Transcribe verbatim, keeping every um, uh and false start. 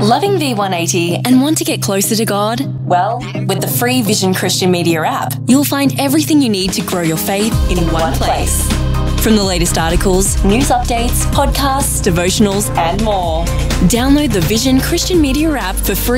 Loving V one eighty and want to get closer to God? Well, with the free Vision Christian Media app, you'll find everything you need to grow your faith in one place. From the latest articles, news updates, podcasts, devotionals, and more. Download the Vision Christian Media app for free